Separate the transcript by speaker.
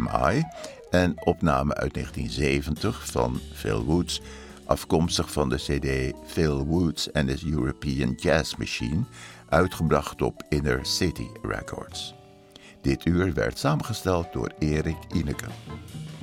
Speaker 1: Am I, een opname uit 1970 van Phil Woods, afkomstig van de cd Phil Woods and His European Jazz Machine, uitgebracht op Inner City Records. Dit uur werd samengesteld door Erik Ineke.